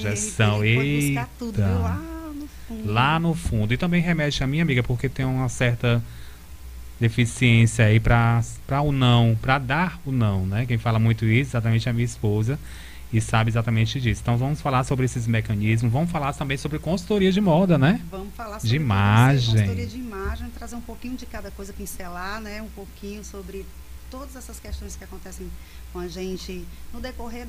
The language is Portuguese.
Injeção, ele foi buscar tudo, viu? eita. Lá no fundo. E também remete a minha amiga, porque tem uma certa deficiência aí para o não, para dar o não, né? Quem fala muito isso, exatamente a minha esposa, e sabe exatamente disso. Então vamos falar sobre esses mecanismos, vamos falar também sobre consultoria de moda, né? Vamos falar De sobre tudo isso aí, consultoria imagem. de imagem, trazer um pouquinho de cada coisa, pincelar, né? Um pouquinho sobre todas essas questões que acontecem com a gente no decorrer